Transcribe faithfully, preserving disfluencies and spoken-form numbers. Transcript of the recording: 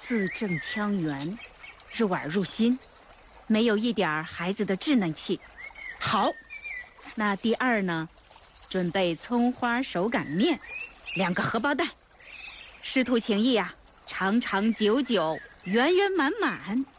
字正腔圆，入耳入心，没有一点孩子的稚嫩气。好，那第二呢，准备葱花手擀面，两个荷包蛋。师徒情谊啊，长长久久，圆圆满满。